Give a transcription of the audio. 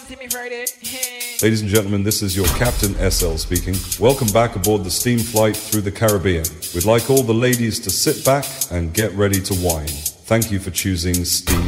Timmy Friday. Ladies and gentlemen, this is your Captain SL speaking. Welcome back aboard the steam flight through the Caribbean. We'd like all the ladies to sit back and get ready to wine. Thank you for choosing Steam